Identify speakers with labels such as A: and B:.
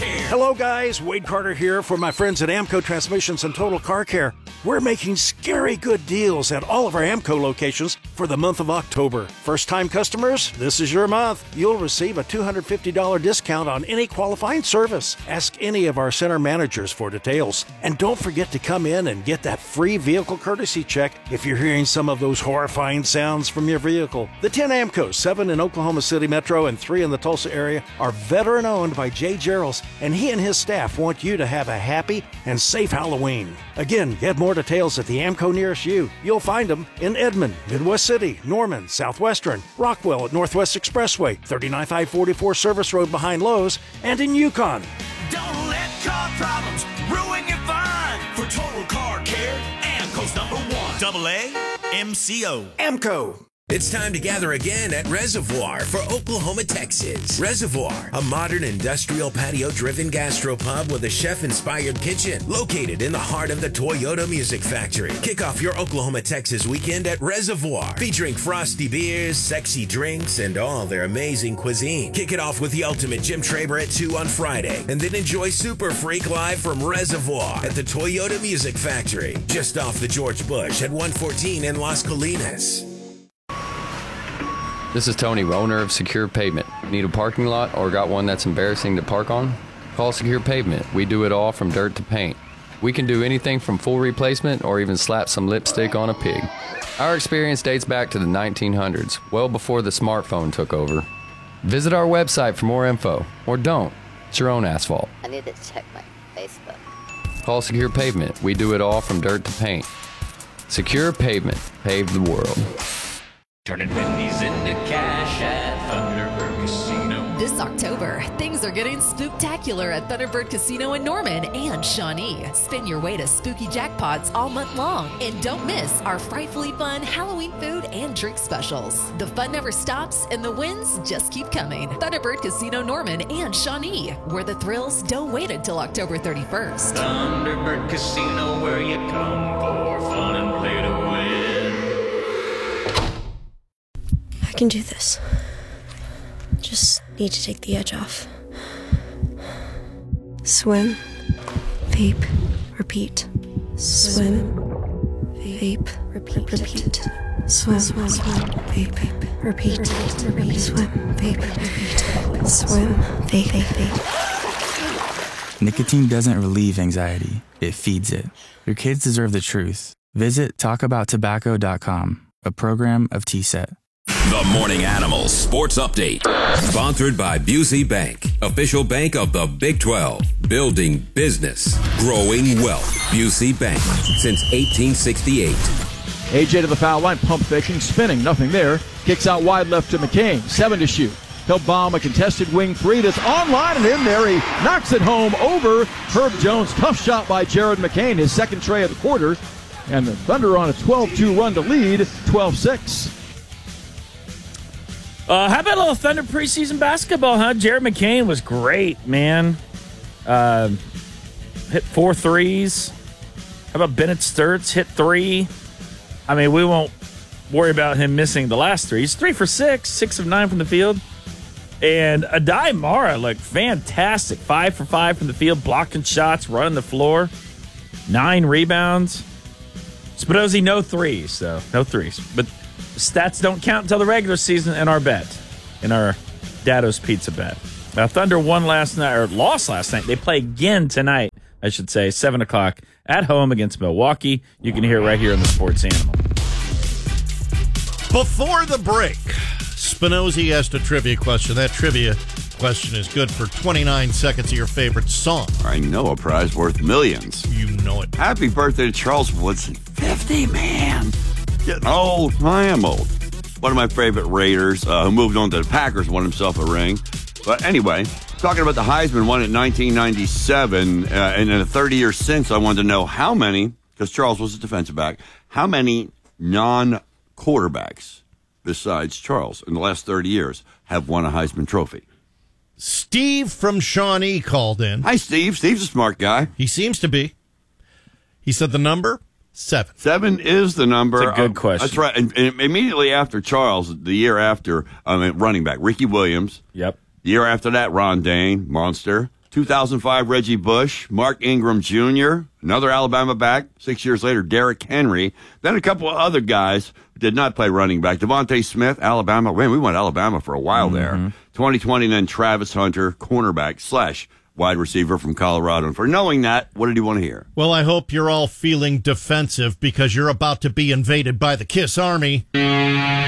A: Care.
B: Hello, guys. Wade Carter here for my friends at Amco Transmissions and Total Car Care. We're making scary good deals at all of our Amco locations for the month of October. First-time customers, this is your month. You'll receive a $250 discount on any qualifying service. Ask any of our center managers for details. And don't forget to come in and get that free vehicle courtesy check if you're hearing some of those horrifying sounds from your vehicle. The 10 Amcos, 7 in Oklahoma City Metro and 3 in the Tulsa area, are veteran-owned by Jay Gerald's, and he and his staff want you to have a happy and safe Halloween. Again, get more details at the Amco nearest you. You'll find them in Edmond, Midwest City, Norman, Southwestern, Rockwell at Northwest Expressway, 39544 Service Road behind Lowe's, and in Yukon.
A: Don't let car problems ruin your fun. For Total Car Care, Amco's #1. AAMCO.
B: Amco.
C: It's time to gather again at Reservoir for Oklahoma, Texas. Reservoir, a modern industrial patio-driven gastropub with a chef-inspired kitchen located in the heart of the Toyota Music Factory. Kick off your Oklahoma, Texas weekend at Reservoir, featuring frosty beers, sexy drinks, and all their amazing cuisine. Kick it off with the ultimate Jim Traber at 2 on Friday, and then enjoy Super Freak live from Reservoir at the Toyota Music Factory, just off the George Bush at 114 in Las Colinas.
D: This is Tony, owner of Secure Pavement. Need a parking lot or got one that's embarrassing to park on? Call Secure Pavement. We do it all from dirt to paint. We can do anything from full replacement or even slap some lipstick on a pig. Our experience dates back to the 1900s, well before the smartphone took over. Visit our website for more info, or don't. It's your own asphalt.
E: I need to check my Facebook.
D: Call Secure Pavement. We do it all from dirt to paint. Secure Pavement. Pave the world.
A: Turning pennies into cash at Thunderbird Casino.
F: This October, things are getting spooktacular at Thunderbird Casino in Norman and Shawnee. Spin your way to spooky jackpots all month long. And don't miss our frightfully fun Halloween food and drink specials. The fun never stops and the wins just keep coming. Thunderbird Casino Norman and Shawnee, where the thrills don't wait until October 31st.
A: Thunderbird Casino, where you come for fun and play to win.
G: I can do this. Just need to take the edge off. Swim, vape, repeat. Swim, vape, repeat. Swim, vape, repeat. Swim, vape, repeat. Swim, vape.
H: Nicotine doesn't relieve anxiety. It feeds it. Your kids deserve the truth. Visit talkabouttobacco.com, a program of TSET.
I: The Morning Animals Sports Update. Sponsored by Busey Bank, official bank of the Big 12. Building business, growing wealth. Busey Bank, since 1868.
J: AJ to the foul line, pump faking, spinning, nothing there. Kicks out wide left to McCain, 7 to shoot. He'll bomb a contested wing 3 that's online and in there. He knocks it home over Herb Jones. Tough shot by Jared McCain, his second tray of the quarter. And the Thunder on a 12-2 run to lead, 12-6.
K: How about a little Thunder preseason basketball, huh? Jared McCain was great, man. Hit 4 threes. How about Bennett Sturts? Hit 3. I mean, we won't worry about him missing the last 3. He's 3 for 6, 6 of 9 from the field. And Adai Mara looked fantastic. 5 for 5 from the field, blocking shots, running the floor. 9 rebounds. Spinozzi, no threes, though. No threes. But stats don't count until the regular season in our bet, in our Dado's Pizza bet. Now, Thunder won last night, or lost last night. They play again tonight, I should say, 7 o'clock at home against Milwaukee. You can hear it right here on the Sports Animal.
L: Before the break, Spinozzi asked a trivia question. That trivia question is good for 29 seconds of your favorite song.
M: I know a prize worth millions.
L: You know it.
M: Happy birthday to Charles Woodson. 50, man. Getting old. I am old. One of my favorite Raiders who moved on to the Packers won himself a ring. But anyway, talking about the Heisman won in 1997, and in the 30 years since, I wanted to know how many, because Charles was a defensive back, how many non-quarterbacks besides Charles in the last 30 years have won a Heisman Trophy?
L: Steve from Shawnee called in.
M: Hi, Steve. Steve's a smart guy.
L: He seems to be. He said the number? 7.
M: 7 is the number.
K: It's a good question.
M: That's right. And immediately after Charles, the year after, running back, Ricky Williams.
K: Yep.
M: The year after that, Ron Dane, monster. 2005, Reggie Bush, Mark Ingram Jr., another Alabama back. 6 years later, Derrick Henry. Then a couple of other guys who did not play running back. Devontae Smith, Alabama. Man, we went Alabama for a while there. 2020, and then Travis Hunter, cornerback / wide receiver from Colorado. And for knowing that, what did you want to hear?
L: Well, I hope you're all feeling defensive because you're about to be invaded by the KISS Army.